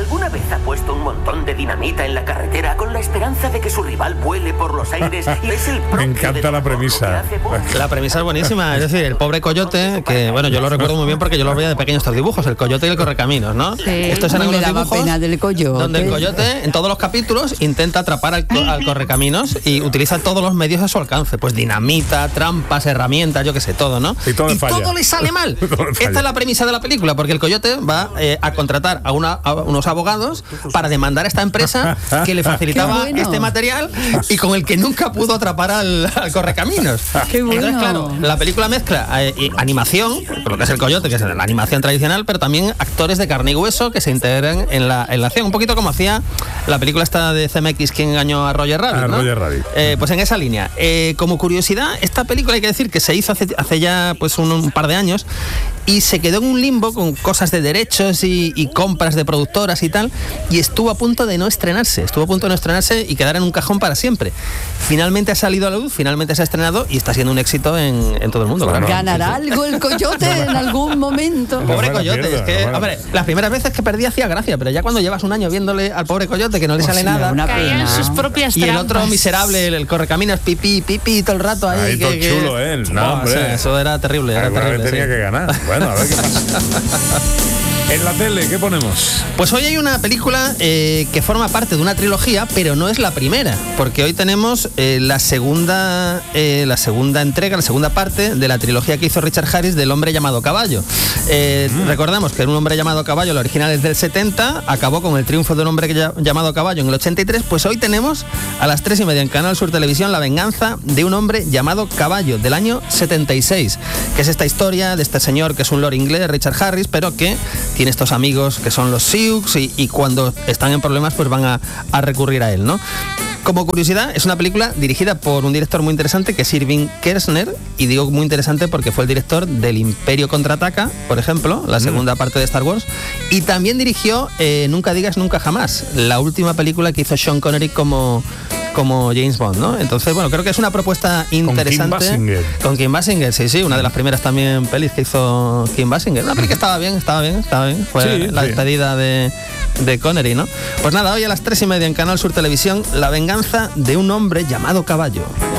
¿Alguna vez ha puesto un montón de dinamita en la carretera con la esperanza de que su rival vuele por los aires? Y es el Me encanta la premisa. La premisa es buenísima, es decir, el pobre coyote, que bueno, yo lo recuerdo muy bien porque yo lo veía de pequeño estos dibujos, el coyote y el correcaminos, ¿no? Sí. Estos eran unos dibujos Pena del coyote. donde el coyote en todos los capítulos intenta atrapar al correcaminos y utiliza todos los medios a su alcance, pues dinamita, trampas, herramientas, yo qué sé, todo, ¿no? Y todo le sale mal. Esta es la premisa de la película, porque el coyote va a contratar a unos abogados para demandar a esta empresa que le facilitaba este material y con el que nunca pudo atrapar al correcaminos. Qué bueno. Entonces, claro, la película mezcla animación, lo que es el coyote, que es la animación tradicional, pero también actores de carne y hueso que se integran en la acción, un poquito como hacía la película esta de CMX que engañó a Roger Rabbit, ¿no? Roger Rabbit. Pues en esa línea. Como curiosidad, esta película hay que decir que se hizo hace ya pues un par de años y se quedó en un limbo con cosas de derechos y compras de productoras y tal, y estuvo a punto de no estrenarse, y quedar en un cajón para siempre. Finalmente ha salido a la luz, finalmente se ha estrenado y está siendo un éxito en todo el mundo. Claro. ¿Ganará algo el coyote en algún momento? Pobre No me la coyote, pierdo, es que, no me la- hombre, las primeras veces que perdí hacía gracia, pero ya cuando llevas un año viéndole al pobre coyote que no le sale nada, una Caía en pena. sus propias y el trampas. otro miserable, el correcaminos, pipí todo el rato ahí. Ahí todo chulo, ¿eh? No, hombre. O sea, eso era terrible, era Alguna vez terrible. tenía Sí. que ganar. Bueno, a ver qué pasa. En la tele, ¿qué ponemos? Pues hoy hay una película que forma parte de una trilogía, pero no es la primera, porque hoy tenemos la segunda entrega, la segunda parte de la trilogía que hizo Richard Harris del Hombre llamado Caballo. Recordamos que era un Hombre llamado Caballo, la original es del 70, acabó con el triunfo de un Hombre llamado Caballo en el 83, pues hoy tenemos a las 3:30 en Canal Sur Televisión La venganza de un hombre llamado Caballo, del año 76, que es esta historia de este señor que es un lord inglés, Richard Harris, pero que tiene estos amigos que son los Sioux y cuando están en problemas pues van a recurrir a él, ¿no? Como curiosidad, es una película dirigida por un director muy interesante que es Irving Kershner, y digo muy interesante porque fue el director del Imperio Contraataca, por ejemplo, la segunda parte de Star Wars, y también dirigió Nunca digas nunca jamás, la última película que hizo Sean Connery como James Bond, ¿no? Entonces, bueno, creo que es una propuesta interesante. Con Kim Basinger, sí, una de las primeras también pelis que hizo Kim Basinger. Una peli que estaba bien. Fue Sí, la sí. despedida de Connery, ¿no? Pues nada, hoy a las 3:30 en Canal Sur Televisión, La venganza de un hombre llamado Caballo.